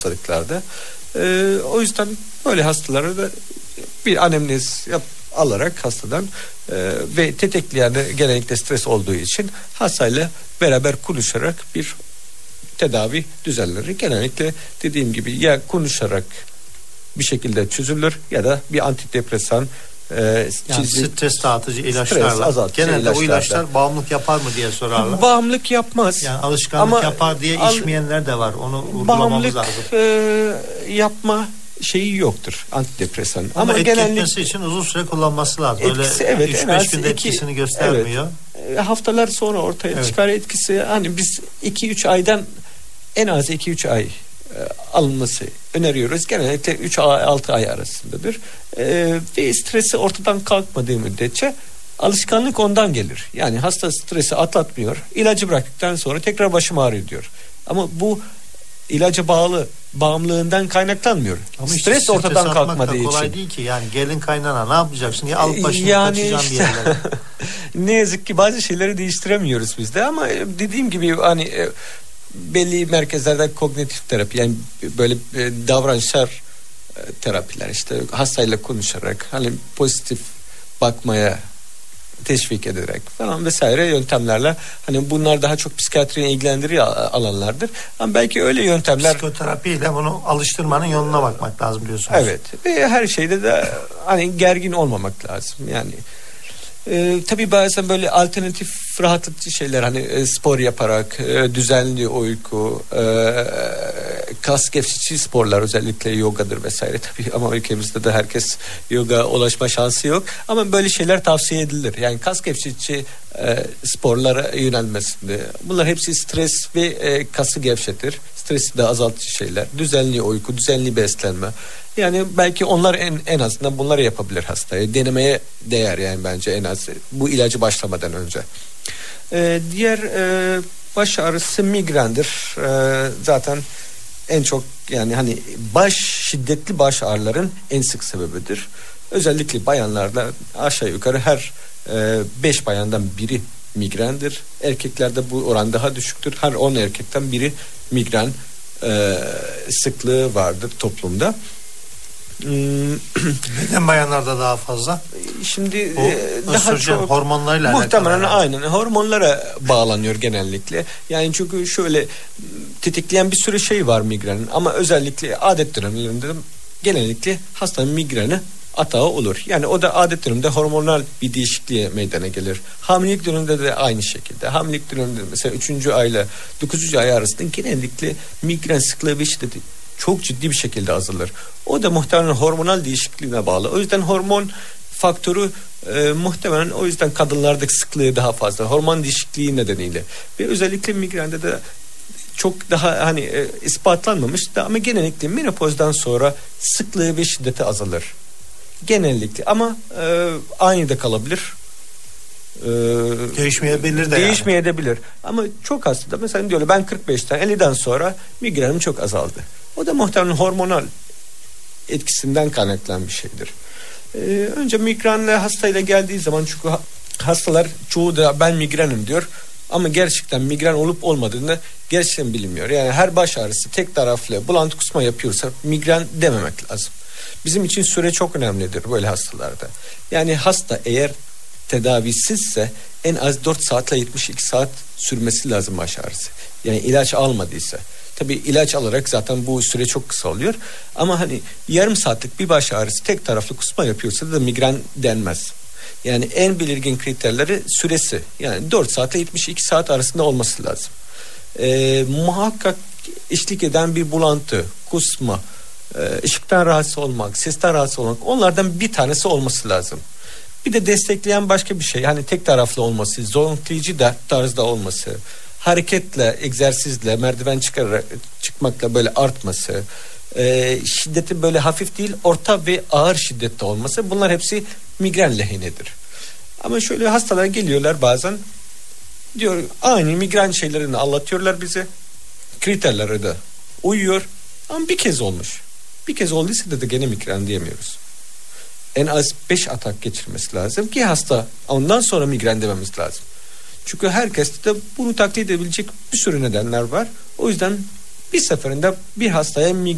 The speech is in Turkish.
hastalıklarda. O yüzden böyle hastalara da bir anemnez alarak hastadan ve tetikleyen de genellikle stres olduğu için hastayla beraber konuşarak bir tedavi düzenlenir. Genellikle dediğim gibi ya konuşarak bir şekilde çözülür ya da bir antidepresan, yani stres dağıtıcı ilaçlarla. Genelde o ilaçlar bağımlılık yapar mı diye sorarlar. Bağımlılık yapmaz. Yani alışkanlık yapar diye içmeyenler de var. Onu vurgulamamız lazım. Yapma şeyi yoktur antidepresan. Ama genellikle için uzun süre kullanması lazım. Etkisi, öyle 3-5 günde etkisini göstermiyor. Evet. Haftalar sonra ortaya çıkar etkisi. Hani biz 2-3 aydan en az 2-3 ay alınması öneriyoruz. Genellikle 3-6 ay arasındadır. Ve stresi ortadan kalkmadığı müddetçe alışkanlık ondan gelir. Yani hasta stresi atlatmıyor. İlacı bıraktıktan sonra tekrar başım ağrıyor diyor. Ama bu ilaca bağımlılığından kaynaklanmıyor. Ama stres ortadan kalkmadığı için. Kolay değil ki. Yani gelin kaynana ne yapacaksın? Ya alıp başını kaçacaksın bir yerlere. Ne yazık ki bazı şeyleri değiştiremiyoruz biz de ama dediğim gibi hani belli merkezlerde kognitif terapi yani böyle davranışsal terapiler işte hastayla konuşarak hani pozitif bakmaya teşvik ederek falan vesaire yöntemlerle hani bunlar daha çok psikiyatriye ilgilendiriyor alanlardır. Ama belki öyle yöntemler psikoterapiyle bunu alıştırmanın yoluna bakmak lazım diyorsunuz. Evet. Ve her şeyde de hani gergin olmamak lazım. Yani tabii bazen böyle alternatif rahatlatıcı şeyler hani spor yaparak düzenli uyku kas gevşetici sporlar özellikle yogadır vesaire tabii ama ülkemizde de herkes yoga ulaşma şansı yok ama böyle şeyler tavsiye edilir yani kas gevşetici sporlara yönelmesinde bunlar hepsi stres ve kası gevşetir stresi de azaltıcı şeyler düzenli uyku düzenli beslenme yani belki onlar en azından bunları yapabilir hastaya denemeye değer yani bence en az bu ilacı başlamadan önce. Diğer baş ağrısı migrendir. Zaten en çok yani hani şiddetli baş ağrıların en sık sebebidir. Özellikle bayanlarda aşağı yukarı her 5 bayandan biri migrendir. Erkeklerde bu oran daha düşüktür. Her 10 erkekten biri migren sıklığı vardır toplumda. Neden bayanlarda daha fazla? Şimdi daha çok hormonlarla muhtemelen alakalı. Aynen hormonlara bağlanıyor genellikle. Yani çünkü şöyle tetikleyen bir sürü şey var migrenin ama özellikle adet dönemlerinde genellikle hastanın migreni atağı olur. Yani o da adet döneminde hormonal bir değişikliğe meydana gelir. Hamilelik döneminde de aynı şekilde. Hamilelik döneminde mesela 3. ayla 9. ay arasında genellikle migren sıklığı ve şiddeti çok ciddi bir şekilde azalır. O da muhtemelen hormonal değişikliğine bağlı. O yüzden hormon faktörü muhtemelen o yüzden kadınlardaki sıklığı daha fazla. Hormon değişikliği nedeniyle. Ve özellikle migrende de çok daha hani ispatlanmamış da ama genellikle menopozdan sonra sıklığı ve şiddeti azalır. Genellikle ama aynı da kalabilir. Değişmeyebilir de değişmeyebilir. Ama çok hastada mesela diyorlar ben 45'ten 50'den sonra migrenim çok azaldı. O da muhtemelen hormonal etkisinden kaynaklanan bir şeydir. Önce migrenle hastayla geldiği zaman çünkü hastalar çoğu da ben migrenim diyor ama gerçekten migren olup olmadığını gerçekten bilinmiyor. Yani her baş ağrısı tek taraflı bulantı kusma yapıyorsa migren dememek lazım. Bizim için süre çok önemlidir böyle hastalarda. Yani hasta eğer tedavisizse en az 4 saatle 72 saat sürmesi lazım baş ağrısı. Yani ilaç almadıysa. Tabii ilaç alarak zaten bu süre çok kısa oluyor. Ama hani yarım saatlik bir baş ağrısı tek taraflı kusma yapıyorsa da migren denmez. Yani en belirgin kriterleri süresi. Yani 4 saatle 72 saat arasında olması lazım. Muhakkak eşlik eden bir bulantı, kusma, ışıktan rahatsız olmak, sesten rahatsız olmak onlardan bir tanesi olması lazım. Bir de destekleyen başka bir şey. Yani tek taraflı olması, zonklayıcı da tarzda olması, hareketle, egzersizle, merdiven çıkmakla böyle artması, şiddeti böyle hafif değil, orta ve ağır şiddette olması bunlar hepsi migren lehinedir. Ama şöyle hastalar geliyorlar bazen diyor aynı migren şeylerini anlatıyorlar bize. Kriterlere de uyuyor ama bir kez olmuş. Bir kez olduysa da gene migren diyemiyoruz. En az 5 atak geçirmesi lazım ki hasta ondan sonra migren dememiz lazım. Çünkü herkeste de bunu taklit edebilecek bir sürü nedenler var. O yüzden bir seferinde bir hastaya migren